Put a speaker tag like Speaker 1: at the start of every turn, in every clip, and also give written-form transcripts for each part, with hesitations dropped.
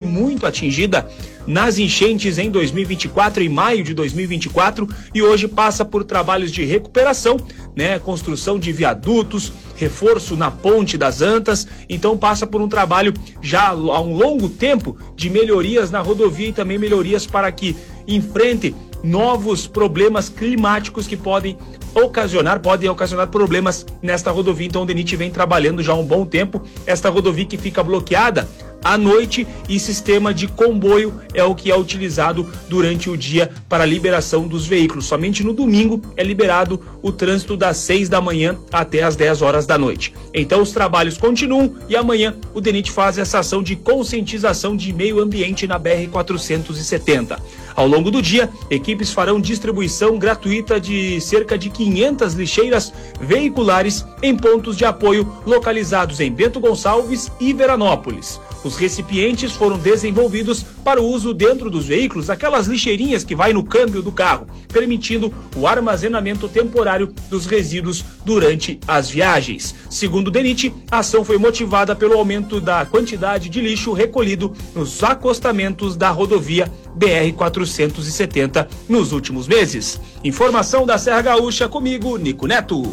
Speaker 1: muito atingida nas enchentes em 2024, em maio de 2024, e hoje passa por trabalhos de recuperação, né, construção de viadutos, reforço na ponte das Antas, então passa por um trabalho já há um longo tempo de melhorias na rodovia e também melhorias para que enfrente novos problemas climáticos que podem ocasionar problemas nesta rodovia. Então o DENIT vem trabalhando já há um bom tempo esta rodovia que fica bloqueada à noite, e sistema de comboio é o que é utilizado durante o dia para a liberação dos veículos. Somente no domingo é liberado o trânsito das 6 da manhã até as 10 horas da noite. Então os trabalhos continuam e amanhã o DENIT faz essa ação de conscientização de meio ambiente na BR-470. Ao longo do dia, equipes farão distribuição gratuita de cerca de 500 lixeiras veiculares em pontos de apoio localizados em Bento Gonçalves e Veranópolis. Os recipientes foram desenvolvidos para o uso dentro dos veículos, aquelas lixeirinhas que vai no câmbio do carro, permitindo o armazenamento temporário dos resíduos durante as viagens. Segundo o DENIT, a ação foi motivada pelo aumento da quantidade de lixo recolhido nos acostamentos da rodovia BR-470 nos últimos meses. Informação da Serra Gaúcha, comigo, Nico Neto.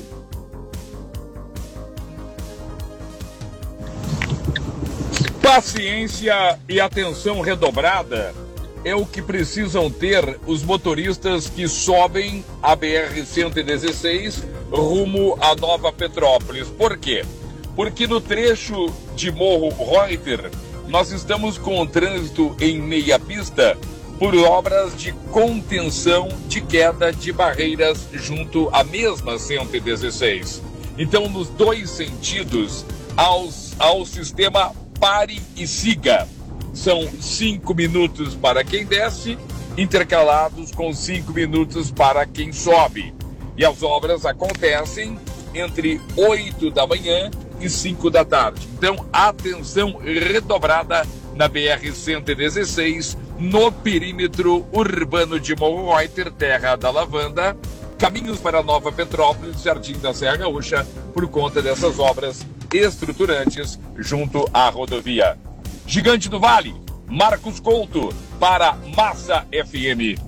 Speaker 2: Paciência e atenção redobrada é o que precisam ter os motoristas que sobem a BR-116 rumo a Nova Petrópolis. Por quê? Porque no trecho de Morro Reuter nós estamos com o trânsito em meia pista por obras de contenção de queda de barreiras junto à mesma 116. Então, nos dois sentidos, ao sistema pare e siga. São 5 minutos para quem desce, intercalados com 5 minutos para quem sobe. E as obras acontecem entre 8 da manhã e 5 da tarde. Então, atenção redobrada na BR-116, no perímetro urbano de Morro Reuter, Terra da Lavanda, caminhos para Nova Petrópolis, Jardim da Serra Gaúcha, por conta dessas obras estruturantes junto à rodovia. Gigante do Vale, Marcos Couto, para Massa FM.